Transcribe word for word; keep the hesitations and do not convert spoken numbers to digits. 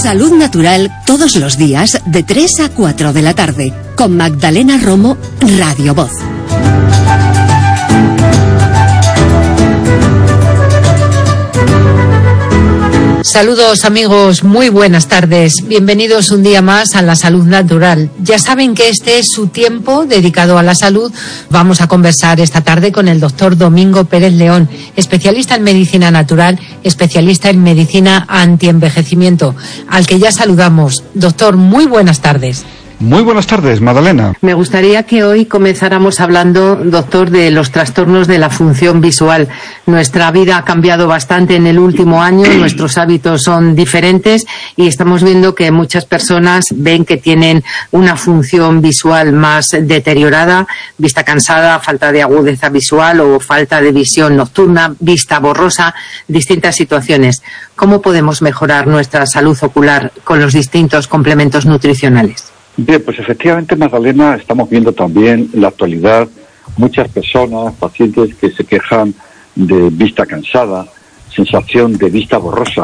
Salud Natural todos los días de tres a cuatro de la tarde con Magdalena Romo, Radio Voz. Saludos amigos, muy buenas tardes. Bienvenidos un día más a La Salud Natural. Ya saben que este es su tiempo dedicado a la salud. Vamos a conversar esta tarde con el doctor Domingo Pérez León, especialista en medicina natural, especialista en medicina antienvejecimiento, al que ya saludamos. Doctor, muy buenas tardes. Muy buenas tardes, Magdalena. Me gustaría que hoy comenzáramos hablando, doctor, de los trastornos de la función visual. Nuestra vida ha cambiado bastante en el último año, nuestros hábitos son diferentes y estamos viendo que muchas personas ven que tienen una función visual más deteriorada, vista cansada, falta de agudeza visual o falta de visión nocturna, vista borrosa, distintas situaciones. ¿Cómo podemos mejorar nuestra salud ocular con los distintos complementos nutricionales? Bien, pues efectivamente, Magdalena, estamos viendo también en la actualidad muchas personas, pacientes que se quejan de vista cansada, sensación de vista borrosa.